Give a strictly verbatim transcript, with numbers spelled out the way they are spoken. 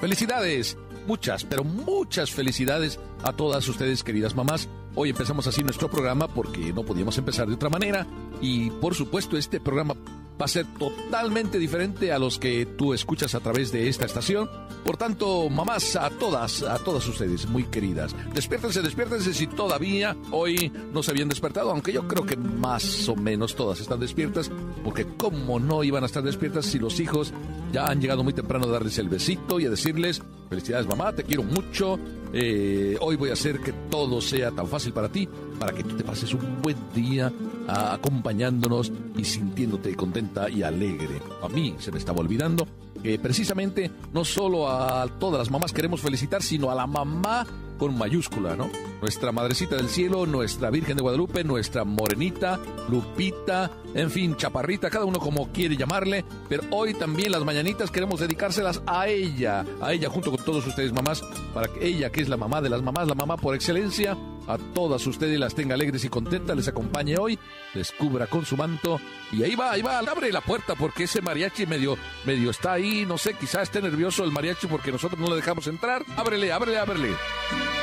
Felicidades, muchas, pero muchas felicidades a todas ustedes, queridas mamás. Hoy empezamos así nuestro programa porque no podíamos empezar de otra manera. Y por supuesto este programa va a ser totalmente diferente a los que tú escuchas a través de esta estación. Por tanto, mamás, a todas, a todas ustedes, muy queridas, despiértense, despiértense si todavía hoy no se habían despertado, aunque yo creo que más o menos todas están despiertas, porque cómo no iban a estar despiertas si los hijos ya han llegado muy temprano a darles el besito y a decirles, felicidades mamá, te quiero mucho, eh, hoy voy a hacer que todo sea tan fácil para ti, para que tú te pases un buen día a, acompañándonos y sintiéndote contenta y alegre. A mí se me estaba olvidando que precisamente no solo a todas las mamás queremos felicitar, sino a la mamá con mayúscula, ¿no? Nuestra Madrecita del Cielo, nuestra Virgen de Guadalupe, nuestra Morenita, Lupita, en fin, Chaparrita, cada uno como quiere llamarle, pero hoy también las mañanitas queremos dedicárselas a ella, a ella junto con todos ustedes mamás, para que ella, que es la mamá de las mamás, la mamá por excelencia, a todas ustedes las tenga alegres y contentas, les acompañe hoy, les cubra con su manto, y ahí va, ahí va, abre la puerta porque ese mariachi medio, medio está ahí, no sé, quizás esté nervioso el mariachi porque nosotros no le dejamos entrar, ábrele, ábrele, ábrele.